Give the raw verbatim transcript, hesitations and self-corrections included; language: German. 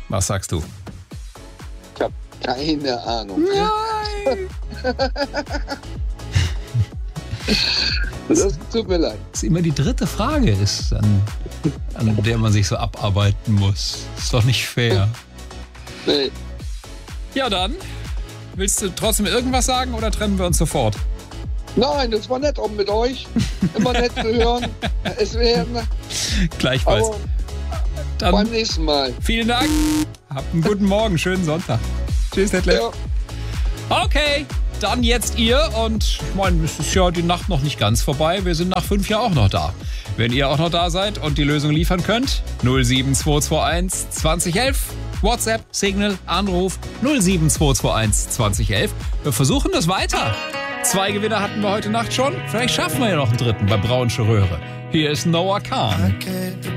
Was sagst du? Ich habe keine Ahnung. Nein! Das tut mir leid. Das ist immer die dritte Frage, ist, an, an der man sich so abarbeiten muss. Ist doch nicht fair. Nee. Ja, dann. Willst du trotzdem irgendwas sagen oder trennen wir uns sofort? Nein, das war nett auch mit euch. Immer nett zu hören. Es werden. Gleichfalls. Aber Dann beim nächsten Mal. vielen Dank. Habt einen guten Morgen, schönen Sonntag. Tschüss, Detlef. Ja. Okay, dann jetzt ihr. Und ich meine, es ist ja die Nacht noch nicht ganz vorbei. Wir sind nach fünf ja auch noch da. Wenn ihr auch noch da seid und die Lösung liefern könnt, null sieben zwei zwei eins zwanzig elf. WhatsApp, Signal, Anruf null sieben zwei zwei eins zwanzig elf. Wir versuchen das weiter. Zwei Gewinner hatten wir heute Nacht schon. Vielleicht schaffen wir ja noch einen dritten bei Braunsche Röhre. Hier ist Noah Kahn.